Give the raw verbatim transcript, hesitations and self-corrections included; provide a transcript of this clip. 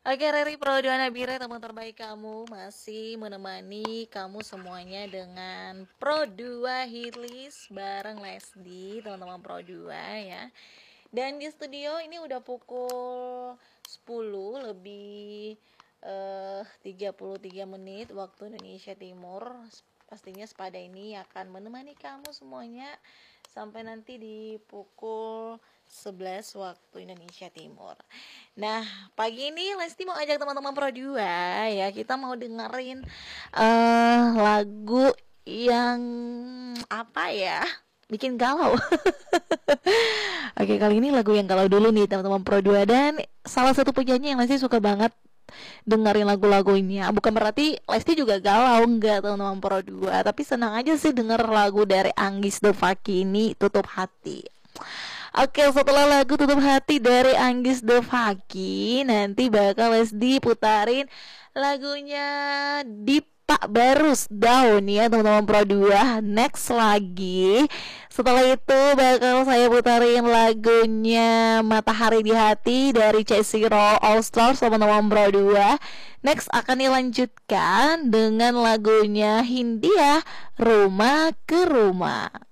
Oke, Reri Pro dua Nabire, teman terbaik kamu masih menemani kamu semuanya dengan Pro dua Hitlist bareng Lesdi, teman-teman Pro dua ya. Dan di studio ini udah pukul sepuluh lebih eh, tiga puluh tiga menit waktu Indonesia Timur. Pastinya Sepada ini akan menemani kamu semuanya sampai nanti di pukul sebelas waktu Indonesia Timur. Nah, pagi ini Lesti mau ajak teman-teman Pro dua ya, kita mau dengerin uh, lagu yang apa ya? Bikin galau. Oke, kali ini lagu yang galau dulu nih teman-teman Pro dua, dan salah satu penyanyi yang Lesti suka banget dengerin lagu-lagunya. Bukan berarti Lesti juga galau, enggak teman-teman Pro dua, tapi senang aja sih denger lagu dari Anggis Devaki ini, Tutup Hati. Oke, setelah lagu Tutup Hati dari Anggis Devaki, nanti bakal Lesdi putarin lagunya Dipa Barus Daun ya teman-teman Pro dua. Next lagi, setelah itu bakal saya putarin lagunya Matahari di Hati dari C Zero All Stars teman-teman Pro dua. Next akan dilanjutkan dengan lagunya Hindia, Rumah ke Rumah.